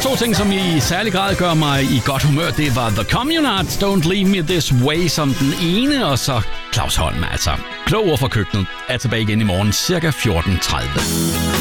to ting, som i særlig grad gør mig i godt humør, det var The Communards, Don't Leave Me This Way som den ene, og så Claus Holm, altså. Kloge ord fra køkkenet er tilbage igen i morgen, cirka 14:30.